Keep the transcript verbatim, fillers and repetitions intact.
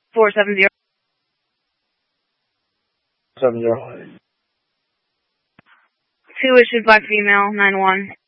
four seven zero. Seven zero. Two issued black female, nine one.